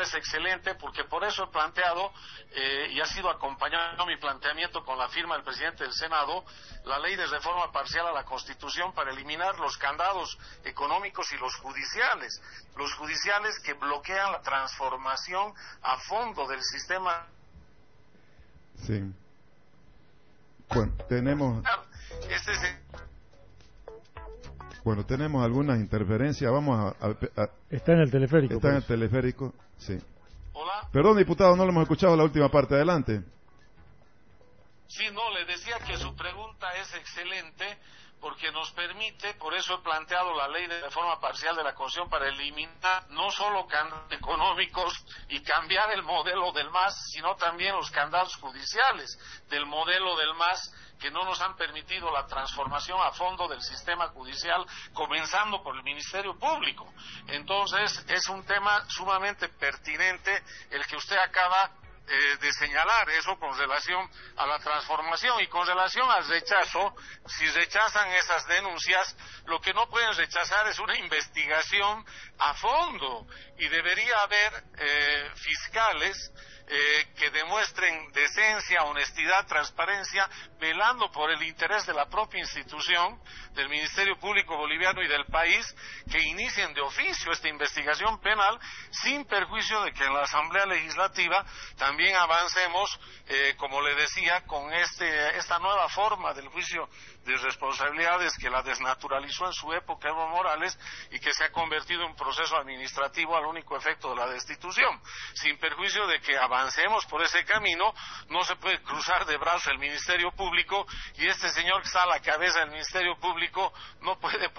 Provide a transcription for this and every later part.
es excelente, porque por eso he planteado, y ha sido acompañado mi planteamiento con la firma del presidente del Senado, la ley de reforma parcial a la Constitución para eliminar los candados económicos y los judiciales que bloquean la transformación a fondo del sistema. Sí. Bueno, tenemos... Bueno, tenemos algunas interferencias. Vamos a... Está en el teleférico. Está en el teleférico, sí. Hola. Perdón, diputado, no lo hemos escuchado la última parte. Adelante. Sí, no, le decía que su pregunta es excelente porque nos permite, por eso he planteado la ley de reforma parcial de la Constitución para eliminar no solo candados económicos y cambiar el modelo del MAS, sino también los candados judiciales del modelo del MAS que no nos han permitido la transformación a fondo del sistema judicial, comenzando por el Ministerio Público. Entonces, es un tema sumamente pertinente el que usted acaba de señalar, eso con relación a la transformación. Y con relación al rechazo, si rechazan esas denuncias, lo que no pueden rechazar es una investigación a fondo, y debería haber fiscales que demuestren decencia, honestidad, transparencia, velando por el interés de la propia institución, del Ministerio Público Boliviano y del país, que inicien de oficio esta investigación penal, sin perjuicio de que en la Asamblea Legislativa también avancemos, como le decía, con esta nueva forma del juicio de responsabilidades que la desnaturalizó en su época Evo Morales y que se ha convertido en un proceso administrativo al único efecto de la destitución. Sin perjuicio de que avancemos por ese camino, no se puede cruzar de brazos el Ministerio Público, y este señor que está a la cabeza del Ministerio Público no puede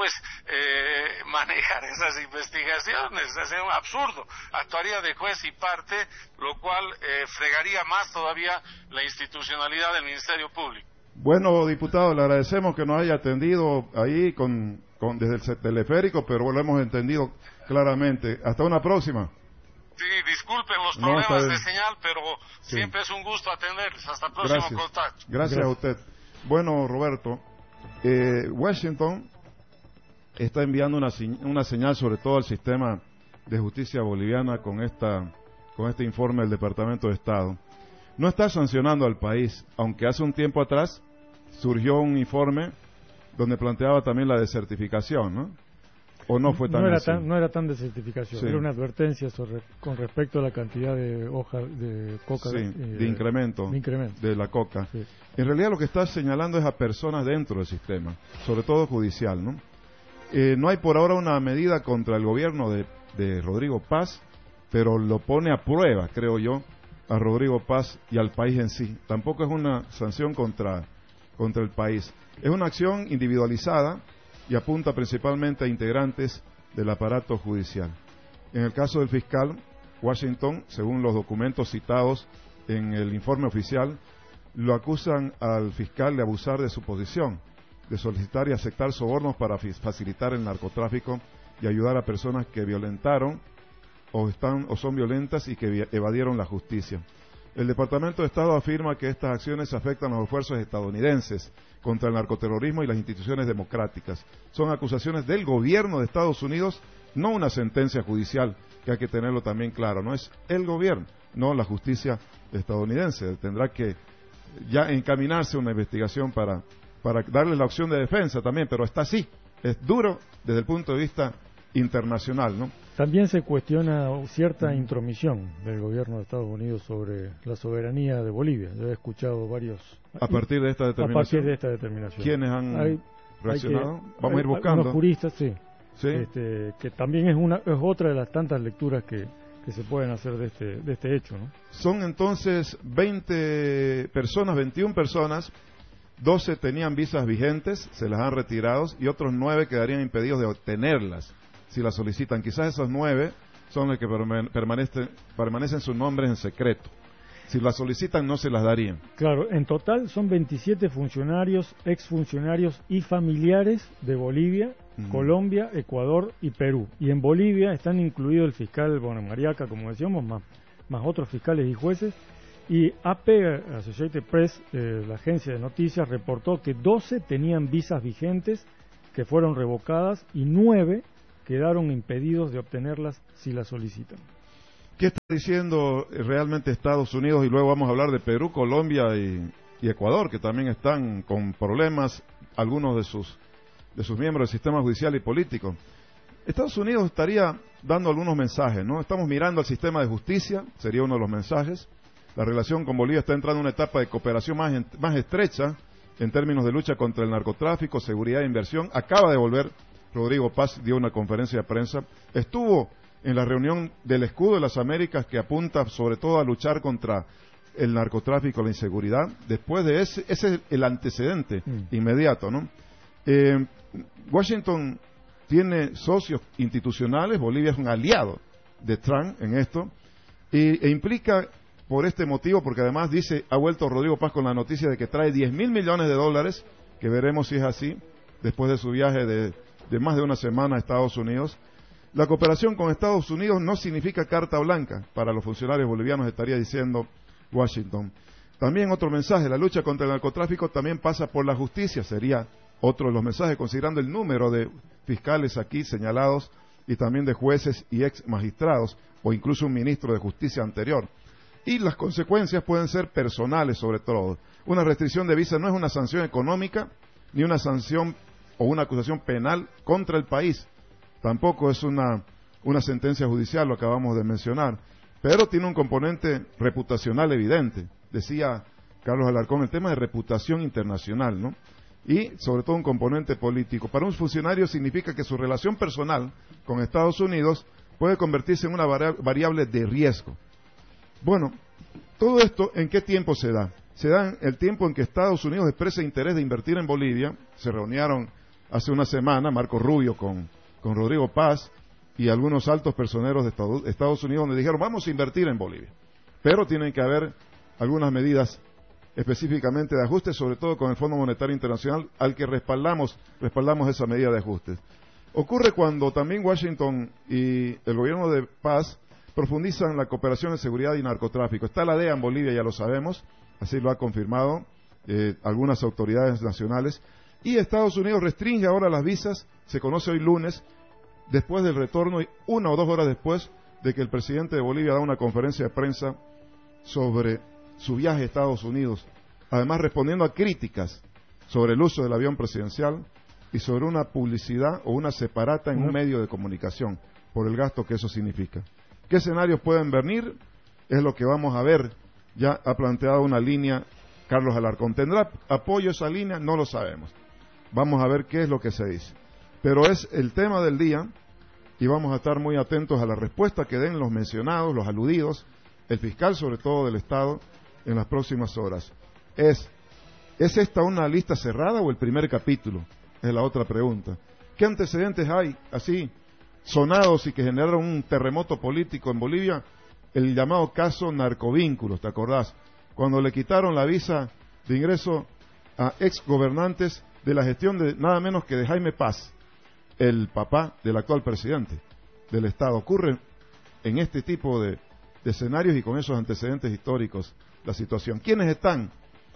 manejar esas investigaciones. Es un absurdo, actuaría de juez y parte, lo cual fregaría más todavía la institucionalidad del Ministerio Público. Bueno, diputado, le agradecemos que nos haya atendido ahí desde el teleférico, pero lo hemos entendido claramente. Hasta una próxima. Sí, disculpen los problemas de señal, pero siempre es un gusto atenderles. Hasta el próximo contacto. Gracias a usted. Bueno, Roberto, Washington está enviando una señal sobre todo al sistema de justicia boliviana con este informe del Departamento de Estado. No está sancionando al país, aunque hace un tiempo atrás surgió un informe donde planteaba también la desertificación, ¿no? ¿O no fue tan así? No era tan desertificación, era una advertencia con respecto a la cantidad de hojas de coca. De incremento de la coca. Sí. En realidad lo que está señalando es a personas dentro del sistema, sobre todo judicial, ¿no? No hay por ahora una medida contra el gobierno de Rodrigo Paz, pero lo pone a prueba, creo yo, a Rodrigo Paz y al país en sí. Tampoco es una sanción contra el país. Es una acción individualizada y apunta principalmente a integrantes del aparato judicial. En el caso del fiscal, Washington, según los documentos citados en el informe oficial, lo acusan al fiscal de abusar de su posición, de solicitar y aceptar sobornos para facilitar el narcotráfico y ayudar a personas que violentaron o son violentas y que evadieron la justicia. El Departamento de Estado afirma que estas acciones afectan los esfuerzos estadounidenses contra el narcoterrorismo y las instituciones democráticas. Son acusaciones del gobierno de Estados Unidos, no una sentencia judicial, que hay que tenerlo también claro. No es el gobierno, no la justicia estadounidense. Tendrá que ya encaminarse una investigación para darle la opción de defensa también, pero está así. Es duro desde el punto de vista internacional, ¿no? También se cuestiona cierta intromisión del gobierno de Estados Unidos sobre la soberanía de Bolivia. Yo he escuchado varios... A partir de esta determinación. ¿Quiénes han reaccionado? Vamos a ir buscando. Los juristas, sí. Que también es otra de las tantas lecturas que se pueden hacer de este hecho, ¿no? Son entonces 21 personas, 12 tenían visas vigentes, se las han retirado, y otros 9 quedarían impedidos de obtenerlas si las solicitan. Quizás esos 9 son los que permanecen sus nombres en secreto. Si las solicitan no se las darían. Claro, en total son 27 funcionarios, exfuncionarios y familiares de Bolivia, Colombia, Ecuador y Perú. Y en Bolivia están incluidos el fiscal Mariaca, como decíamos, más otros fiscales y jueces. Y AP, Associated Press, la agencia de noticias, reportó que 12 tenían visas vigentes que fueron revocadas y 9 quedaron impedidos de obtenerlas si las solicitan. ¿Qué está diciendo realmente Estados Unidos? Y luego vamos a hablar de Perú, Colombia y Ecuador, que también están con problemas, algunos de sus miembros del sistema judicial y político. Estados Unidos estaría dando algunos mensajes, ¿no? Estamos mirando al sistema de justicia, sería uno de los mensajes. La relación con Bolivia está entrando en una etapa de cooperación más estrecha en términos de lucha contra el narcotráfico, seguridad e inversión. Acaba de volver Rodrigo Paz, dio una conferencia de prensa. Estuvo en la reunión del Escudo de las Américas, que apunta sobre todo a luchar contra el narcotráfico, la inseguridad. Después de ese es el antecedente inmediato, ¿no? Washington tiene socios institucionales, Bolivia es un aliado de Trump en esto, e implica por este motivo, porque además dice, ha vuelto Rodrigo Paz con la noticia de que trae $10,000 millones, que veremos si es así, después de su viaje de más de una semana a Estados Unidos. La cooperación con Estados Unidos no significa carta blanca para los funcionarios bolivianos, estaría diciendo Washington. También otro mensaje, la lucha contra el narcotráfico también pasa por la justicia, sería otro de los mensajes, considerando el número de fiscales aquí señalados y también de jueces y ex magistrados o incluso un ministro de justicia anterior. Y las consecuencias pueden ser personales sobre todo. Una restricción de visa no es una sanción económica ni una sanción o una acusación penal contra el país. Tampoco es una sentencia judicial, lo acabamos de mencionar, pero tiene un componente reputacional evidente. Decía Carlos Alarcón, el tema de reputación internacional, ¿no? Y sobre todo un componente político. Para un funcionario significa que su relación personal con Estados Unidos puede convertirse en una variable de riesgo. Bueno, todo esto, ¿en qué tiempo se da? Se da en el tiempo en que Estados Unidos expresa interés de invertir en Bolivia. Se reunieron hace una semana Marco Rubio con Rodrigo Paz y algunos altos personeros de Estados Unidos, donde dijeron, vamos a invertir en Bolivia. Pero tienen que haber algunas medidas específicamente de ajuste, sobre todo con el Fondo Monetario Internacional, al que respaldamos esa medida de ajuste. Ocurre cuando también Washington y el gobierno de Paz profundizan la cooperación en seguridad y narcotráfico. Está la DEA en Bolivia, ya lo sabemos, así lo ha confirmado algunas autoridades nacionales, y Estados Unidos restringe ahora las visas, se conoce hoy lunes, después del retorno y 1 o 2 horas después de que el presidente de Bolivia da una conferencia de prensa sobre su viaje a Estados Unidos, además respondiendo a críticas sobre el uso del avión presidencial y sobre una publicidad o una separata en un medio de comunicación, por el gasto que eso significa. ¿Qué escenarios pueden venir? Es lo que vamos a ver. Ya ha planteado una línea Carlos Alarcón. ¿Tendrá apoyo esa línea? No lo sabemos. Vamos a ver qué es lo que se dice. Pero es el tema del día y vamos a estar muy atentos a la respuesta que den los mencionados, los aludidos, el fiscal sobre todo del Estado, en las próximas horas. ¿Es esta una lista cerrada o el primer capítulo? Es la otra pregunta. ¿Qué antecedentes hay así sonados y que generaron un terremoto político en Bolivia? El llamado caso narcovínculos, ¿te acordás? Cuando le quitaron la visa de ingreso a exgobernantes de la gestión de nada menos que de Jaime Paz, el papá del actual presidente del Estado. Ocurre en este tipo de escenarios y con esos antecedentes históricos la situación. ¿Quiénes están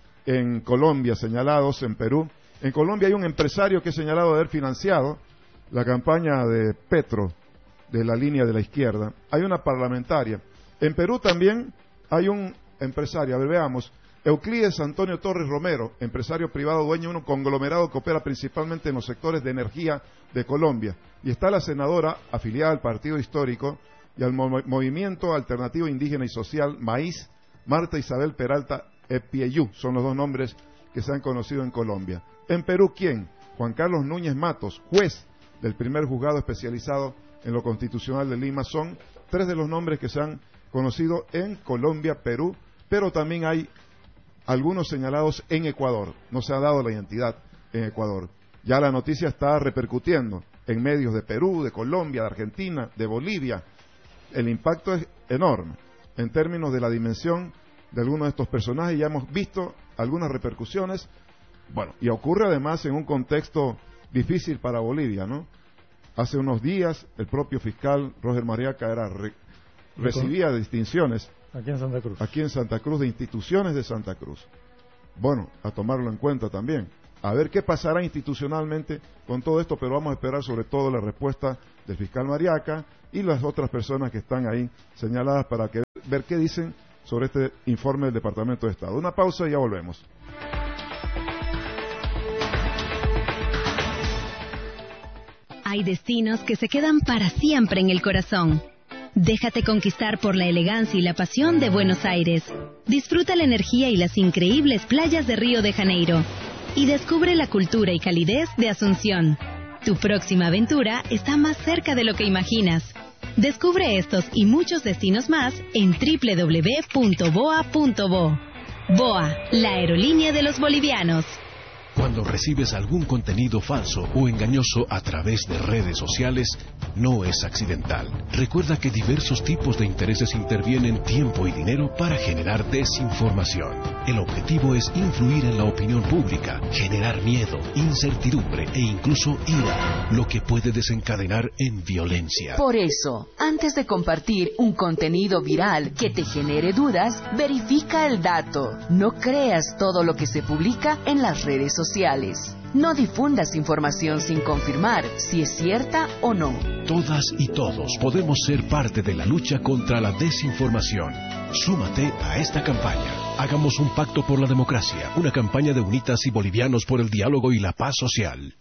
en Colombia señalados, en Perú? En Colombia hay un empresario que es señalado de haber financiado la campaña de Petro, de la línea de la izquierda. Hay una parlamentaria. En Perú también hay un empresario. A ver, veamos. Euclides Antonio Torres Romero, empresario privado dueño de un conglomerado que opera principalmente en los sectores de energía de Colombia. Y está la senadora afiliada al Partido Histórico y al Movimiento Alternativo Indígena y Social, MAIZ, Marta Isabel Peralta Epieyú. Son los dos nombres que se han conocido en Colombia. En Perú, ¿quién? Juan Carlos Núñez Matos, juez del primer juzgado especializado en lo constitucional de Lima. Son 3 de los nombres que se han conocido en Colombia, Perú, pero también hay algunos señalados en Ecuador. No se ha dado la identidad en Ecuador. Ya la noticia está repercutiendo en medios de Perú, de Colombia, de Argentina, de Bolivia. El impacto es enorme en términos de la dimensión de algunos de estos personajes. Ya hemos visto algunas repercusiones. Bueno, y ocurre además en un contexto difícil para Bolivia, ¿no? Hace unos días el propio fiscal Roger Mariaca recibía distinciones aquí en Santa Cruz, de instituciones de Santa Cruz. Bueno, a tomarlo en cuenta también. a ver qué pasará institucionalmente con todo esto, pero vamos a esperar sobre todo la respuesta del fiscal Mariaca y las otras personas que están ahí señaladas para ver qué dicen sobre este informe del Departamento de Estado. Una pausa y ya volvemos. Hay destinos que se quedan para siempre en el corazón. Déjate conquistar por la elegancia y la pasión de Buenos Aires. Disfruta la energía y las increíbles playas de Río de Janeiro. Y descubre la cultura y calidez de Asunción. Tu próxima aventura está más cerca de lo que imaginas. Descubre estos y muchos destinos más en www.boa.bo. BOA, la aerolínea de los bolivianos. Cuando recibes algún contenido falso o engañoso a través de redes sociales, no es accidental. Recuerda que diversos tipos de intereses intervienen tiempo y dinero para generar desinformación. El objetivo es influir en la opinión pública, generar miedo, incertidumbre e incluso ira, lo que puede desencadenar en violencia. Por eso, antes de compartir un contenido viral que te genere dudas, verifica el dato. No creas todo lo que se publica en las redes sociales. No difundas información sin confirmar si es cierta o no. Todas y todos podemos ser parte de la lucha contra la desinformación. Súmate a esta campaña. Hagamos un pacto por la democracia, una campaña de Unitas y Bolivianos por el diálogo y la paz social.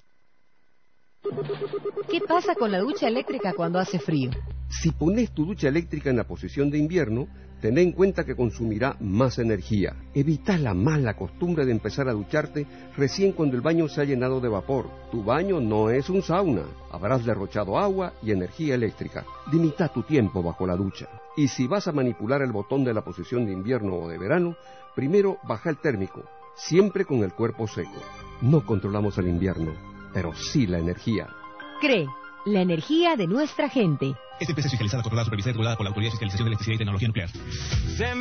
¿Qué pasa con la ducha eléctrica cuando hace frío? Si pones tu ducha eléctrica en la posición de invierno, ten en cuenta que consumirá más energía. Evita la mala costumbre de empezar a ducharte recién cuando el baño se ha llenado de vapor. Tu baño no es un sauna. Habrás derrochado agua y energía eléctrica. Limita tu tiempo bajo la ducha. Y si vas a manipular el botón de la posición de invierno o de verano, primero baja el térmico, siempre con el cuerpo seco. No controlamos el invierno, pero sí la energía. CRE, la energía de nuestra gente. Esta empresa es fiscalizada, controlada, supervisada y regulada por la Autoridad de Fiscalización de Electricidad y Tecnología Nuclear.